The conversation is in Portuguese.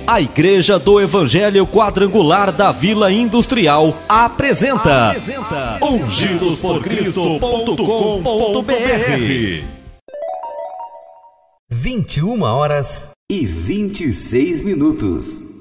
A Igreja do Evangelho Quadrangular da Vila Industrial apresenta ungidosporcristo.com.br. 21h26.